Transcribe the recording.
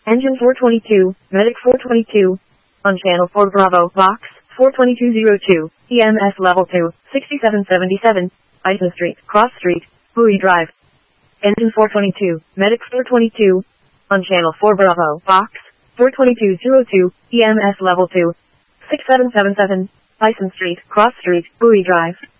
Engine 422, Medic 422. On channel 4 Bravo, Box 42202, EMS level 2, 6777, Ison Street, Cross Street, Bowie Drive. Engine 422, Medic 422. On channel 4 Bravo, Box 42202, EMS level 2, 6777, Ison Street, Cross Street, Bowie Drive.